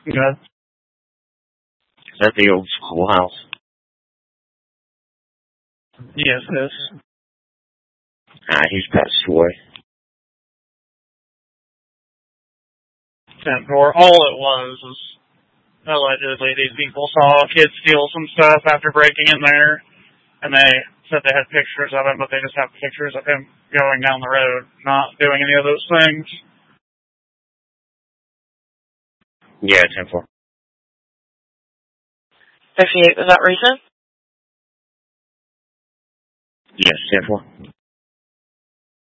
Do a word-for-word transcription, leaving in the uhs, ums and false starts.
Good. Is that the old schoolhouse? Yes, it is. Ah, he's passed away. And for all it was was allegedly these people saw kids steal some stuff after breaking in there, and they said they had pictures of him, but they just have pictures of him going down the road, not doing any of those things. Yeah, ten four. fifty-eight was that recent? Yes, ten four.